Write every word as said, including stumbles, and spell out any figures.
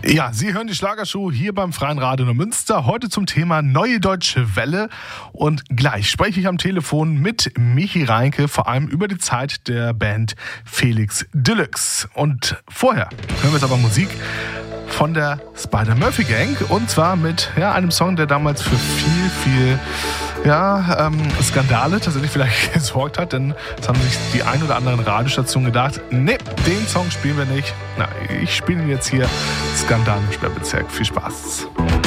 Ja, Sie hören die Schlagershow hier beim Freien Radio Neumünster. Heute zum Thema Neue Deutsche Welle. Und gleich spreche ich am Telefon mit Michi Reinke, vor allem über die Zeit der Band Felix Deluxe. Und vorher hören wir jetzt aber Musik von der Spider-Murphy Gang. Und zwar mit ja, einem Song, der damals für viel, viel ja, ähm, Skandale tatsächlich vielleicht gesorgt hat. Denn das haben sich die ein oder anderen Radiostationen gedacht, nee, den Song spielen wir nicht. Na, ich spiele ihn jetzt hier. Skandal im Sperrbezirk. Viel Spaß.